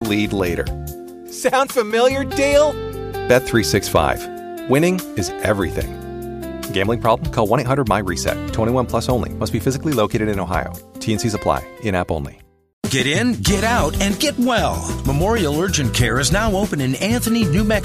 lead later. Sound familiar, Dale? Bet365. Winning is everything. Gambling problem? Call 1-800-MY-RESET. 21 plus only. Must be physically located in Ohio. T&Cs apply. In-app only. Get in, get out, and get well. Memorial Urgent Care is now open in Anthony, New Mexico.